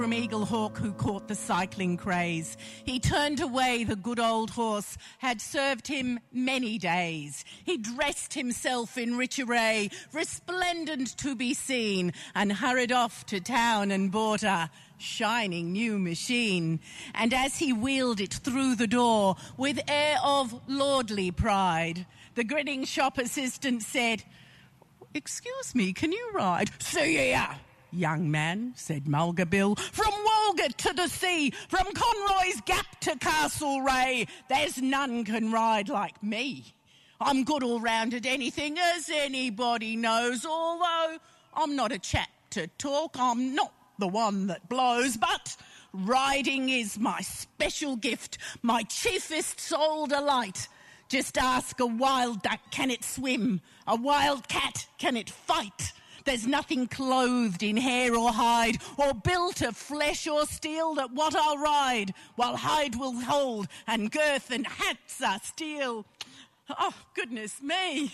From Eaglehawk, who caught the cycling craze. He turned away, the good old horse had served him many days. He dressed himself in rich array, resplendent to be seen, and hurried off to town and bought a shining new machine. And as he wheeled it through the door with air of lordly pride, the grinning shop assistant said, "Excuse me, can you ride?" "See here, young man," said Mulga Bill, "from Walgett to the sea, from Conroy's Gap to Castlereagh, there's none can ride like me. I'm good all round at anything, as anybody knows, although I'm not a chap to talk, I'm not the one that blows, but riding is my special gift, my chiefest sole delight. Just ask a wild duck, can it swim? A wild cat, can it fight? There's nothing clothed in hair or hide, or built of flesh or steel that what I'll ride, while hide will hold, and girth and hats are steel." Oh, goodness me.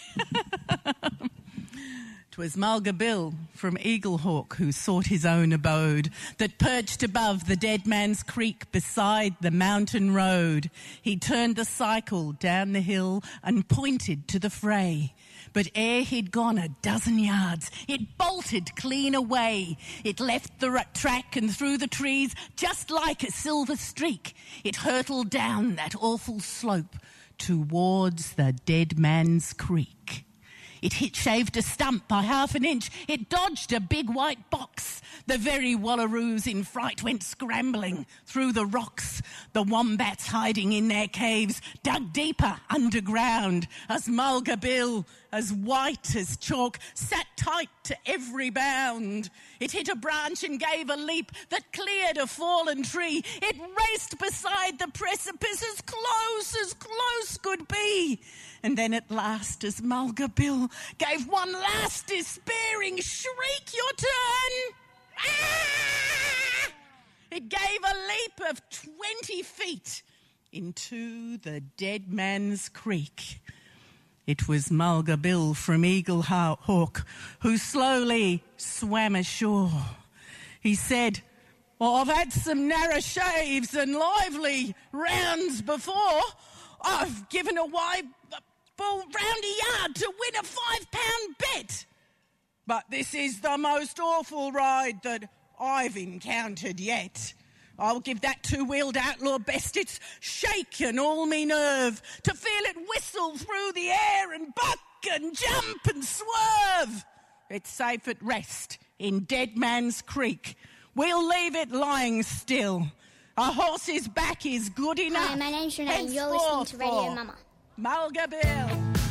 'Twas Mulga Bill from Eaglehawk who sought his own abode, that perched above the Dead Man's Creek beside the mountain road. He turned the cycle down the hill and pointed to the fray. But ere he'd gone a dozen yards, it bolted clean away. It left the track and through the trees just like a silver streak. It hurtled down that awful slope towards the Dead Man's Creek. It shaved a stump by half an inch. It dodged a big white box. The very wallaroos in fright went scrambling through the rocks. The wombats hiding in their caves dug deeper underground as Mulga Bill, as white as chalk, sat tight to every bound. It hit a branch and gave a leap that cleared a fallen tree. It raced beside the precipice as close could be. And then at last, as Mulga Bill gave one last despairing shriek, "Your turn!" Ah! It gave a leap of 20 feet into the Dead Man's Creek. It was Mulga Bill from Eaglehawk who slowly swam ashore. He said, "Oh, I've had some narrow shaves and lively rounds before. I've given away ball round a yard to win a £5 bet. But this is the most awful ride that I've encountered yet. I'll give that two-wheeled outlaw best its shaken all me nerve to feel it whistle through the air and buck and jump and swerve. It's safe at rest in Dead Man's Creek. We'll leave it lying still. A horse's back is good enough." Hi, my name's Renee and you're listening to Radio Mama. Mulga Bill.